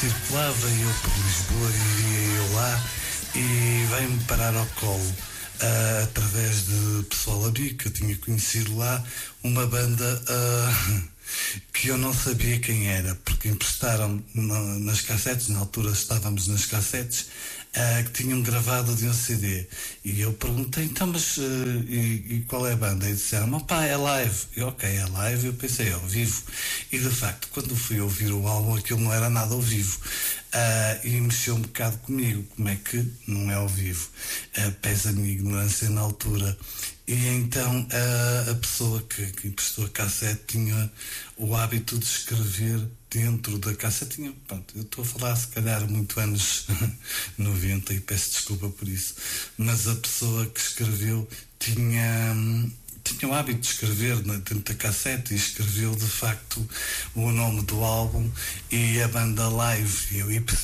circulava eu por Lisboa e ia eu lá e veio-me parar ao colo, através de pessoal amigo que eu tinha conhecido lá, uma banda que eu não sabia quem era, porque emprestaram nas cassetes, na altura estávamos nas cassetes, que tinham gravado de um CD. E eu perguntei, então, mas e qual é a banda? E disseram, opá, é live. E ok, é live. Eu pensei, é ao vivo. E de facto, quando fui ouvir o álbum, aquilo não era nada ao vivo. E mexeu um bocado comigo, como é que não é ao vivo? Pesa a minha ignorância na altura. E então a pessoa que emprestou a cassete tinha o hábito de escrever dentro da cassete. Eu estou a falar se calhar muito anos 90 e peço desculpa por isso, mas a pessoa que escreveu tinha o hábito de escrever dentro da cassete e escreveu de facto o nome do álbum e a banda live. E eu ia perceber